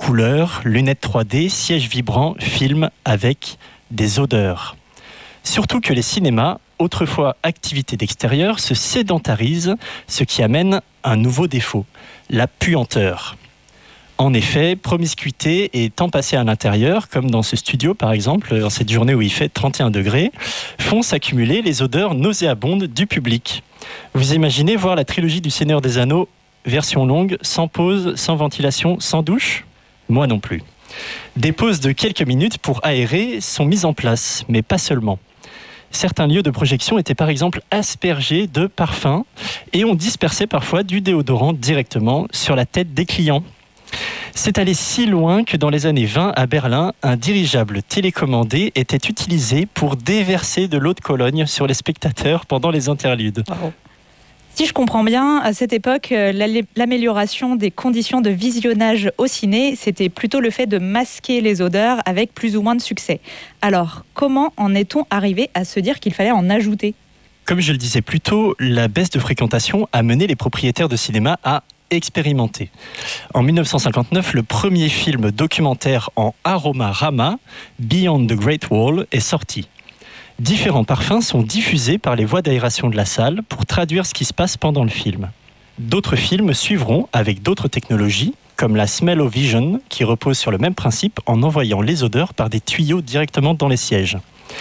Couleurs, lunettes 3D, sièges vibrants, films avec des odeurs. Surtout que les cinémas, autrefois activités d'extérieur, se sédentarisent, ce qui amène un nouveau défaut, la puanteur. En effet, promiscuité et temps passé à l'intérieur, comme dans ce studio par exemple, dans cette journée où il fait 31 degrés, font s'accumuler les odeurs nauséabondes du public. Vous imaginez voir la trilogie du Seigneur des Anneaux, version longue, sans pause, sans ventilation, sans douche ? Moi non plus. Des pauses de quelques minutes pour aérer sont mises en place, mais pas seulement. Certains lieux de projection étaient par exemple aspergés de parfums et on dispersait parfois du déodorant directement sur la tête des clients. C'est allé si loin que dans les années 20 à Berlin, un dirigeable télécommandé était utilisé pour déverser de l'eau de Cologne sur les spectateurs pendant les interludes. Wow. Si je comprends bien, à cette époque, l'amélioration des conditions de visionnage au ciné, c'était plutôt le fait de masquer les odeurs avec plus ou moins de succès. Alors, comment en est-on arrivé à se dire qu'il fallait en ajouter ? Comme je le disais plus tôt, la baisse de fréquentation a mené les propriétaires de cinéma à expérimenté. En 1959, le premier film documentaire en aroma-rama, Beyond the Great Wall, est sorti. Différents parfums sont diffusés par les voies d'aération de la salle pour traduire ce qui se passe pendant le film. D'autres films suivront avec d'autres technologies, comme la Smell-O-Vision, qui repose sur le même principe en envoyant les odeurs par des tuyaux directement dans les sièges.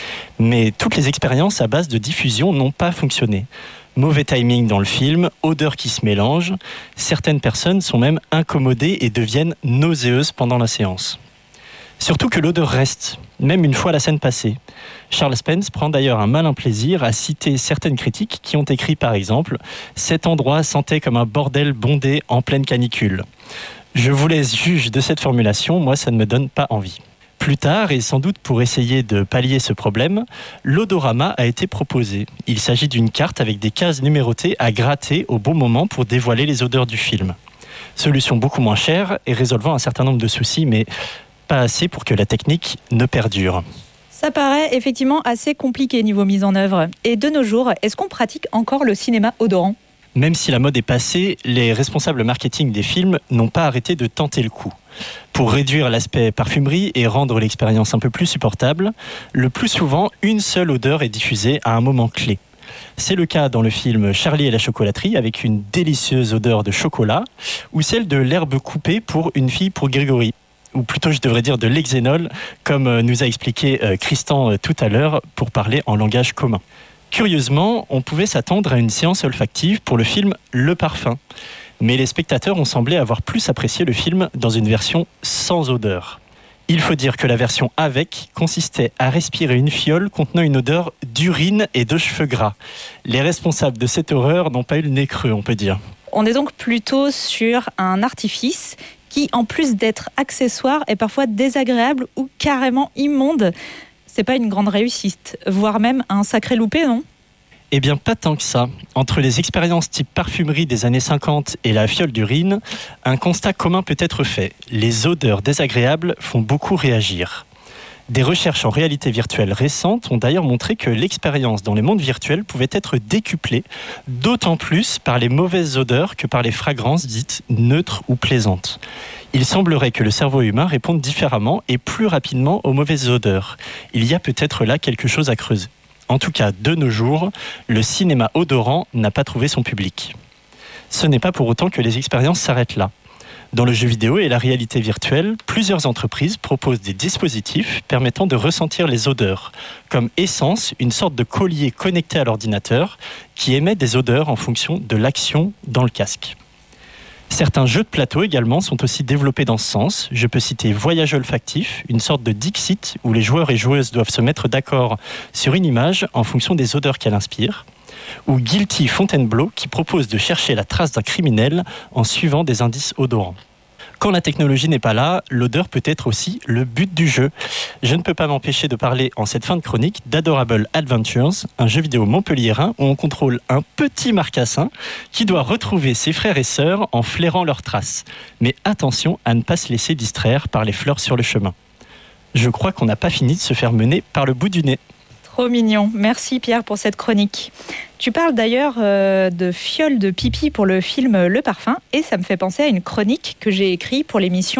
Mais toutes les expériences à base de diffusion n'ont pas fonctionné. Mauvais timing dans le film, odeurs qui se mélangent. Certaines personnes sont même incommodées et deviennent nauséeuses pendant la séance. Surtout que l'odeur reste, même une fois la scène passée. Charles Spence prend d'ailleurs un malin plaisir à citer certaines critiques qui ont écrit par exemple « Cet endroit sentait comme un bordel bondé en pleine canicule ». Je vous laisse juge de cette formulation, moi ça ne me donne pas envie. Plus tard, et sans doute pour essayer de pallier ce problème, l'odorama a été proposé. Il s'agit d'une carte avec des cases numérotées à gratter au bon moment pour dévoiler les odeurs du film. Solution beaucoup moins chère et résolvant un certain nombre de soucis, mais pas assez pour que la technique ne perdure. Ça paraît effectivement assez compliqué niveau mise en œuvre. Et de nos jours, est-ce qu'on pratique encore le cinéma odorant ? Même si la mode est passée, les responsables marketing des films n'ont pas arrêté de tenter le coup. Pour réduire l'aspect parfumerie et rendre l'expérience un peu plus supportable, le plus souvent, une seule odeur est diffusée à un moment clé. C'est le cas dans le film Charlie et la chocolaterie avec une délicieuse odeur de chocolat ou celle de l'herbe coupée pour Une fille pour Grégory. Ou plutôt je devrais dire de l'hexénol, comme nous a expliqué Christian tout à l'heure pour parler en langage commun. Curieusement, on pouvait s'attendre à une séance olfactive pour le film Le Parfum. Mais les spectateurs ont semblé avoir plus apprécié le film dans une version sans odeur. Il faut dire que la version avec consistait à respirer une fiole contenant une odeur d'urine et de cheveux gras. Les responsables de cette horreur n'ont pas eu le nez creux, on peut dire. On est donc plutôt sur un artifice qui, en plus d'être accessoire, est parfois désagréable ou carrément immonde. C'est pas une grande réussite, voire même un sacré loupé, non ? Eh bien, pas tant que ça. Entre les expériences type parfumerie des années 50 et la fiole d'urine, un constat commun peut être fait. Les odeurs désagréables font beaucoup réagir. Des recherches en réalité virtuelle récentes ont d'ailleurs montré que l'expérience dans les mondes virtuels pouvait être décuplée, d'autant plus par les mauvaises odeurs que par les fragrances dites neutres ou plaisantes. Il semblerait que le cerveau humain réponde différemment et plus rapidement aux mauvaises odeurs. Il y a peut-être là quelque chose à creuser. En tout cas, de nos jours, le cinéma odorant n'a pas trouvé son public. Ce n'est pas pour autant que les expériences s'arrêtent là. Dans le jeu vidéo et la réalité virtuelle, plusieurs entreprises proposent des dispositifs permettant de ressentir les odeurs, comme Essence, une sorte de collier connecté à l'ordinateur qui émet des odeurs en fonction de l'action dans le casque. Certains jeux de plateau également sont aussi développés dans ce sens. Je peux citer Voyage olfactif, une sorte de Dixit où les joueurs et joueuses doivent se mettre d'accord sur une image en fonction des odeurs qu'elle inspire. Ou Guilty Fontainebleau qui propose de chercher la trace d'un criminel en suivant des indices odorants. Quand la technologie n'est pas là, l'odeur peut être aussi le but du jeu. Je ne peux pas m'empêcher de parler en cette fin de chronique d'Adorable Adventures, un jeu vidéo montpelliérain où on contrôle un petit marcassin qui doit retrouver ses frères et sœurs en flairant leurs traces. Mais attention à ne pas se laisser distraire par les fleurs sur le chemin. Je crois qu'on n'a pas fini de se faire mener par le bout du nez. Trop mignon. Merci Pierre pour cette chronique. Tu parles d'ailleurs de fioles de pipi pour le film Le Parfum et ça me fait penser à une chronique que j'ai écrite pour l'émission